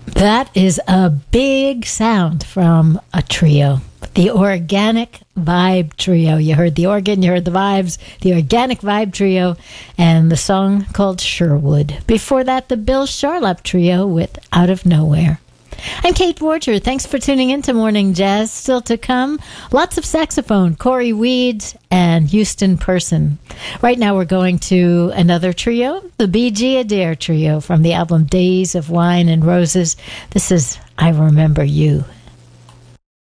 That is a big sound from a trio. The Organic Vibe Trio. You heard the organ, you heard the vibes, the Organic Vibe Trio, and the song called Sherwood. Before that, the Bill Charlap Trio with Out of Nowhere. I'm Kate Borger. Thanks for tuning in to Morning Jazz. Still to come, lots of saxophone, Corey Weeds and Houston Person. Right now we're going to another trio, the B.G. Adair Trio from the album Days of Wine and Roses. This is I Remember You.